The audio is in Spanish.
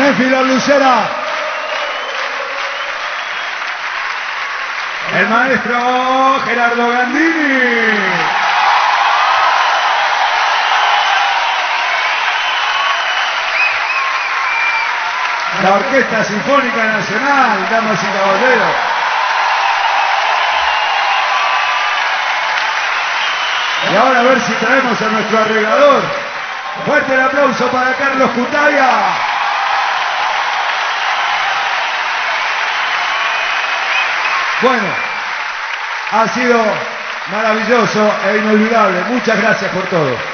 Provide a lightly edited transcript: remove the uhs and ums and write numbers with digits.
Memphis La Lucera. El maestro Gerardo Gandini. La Orquesta Sinfónica Nacional, damas y caballeros. Y ahora a ver si traemos a nuestro arreglador. Fuerte el aplauso para Carlos Cutaya. Bueno, ha sido maravilloso e inolvidable. Muchas gracias por todo.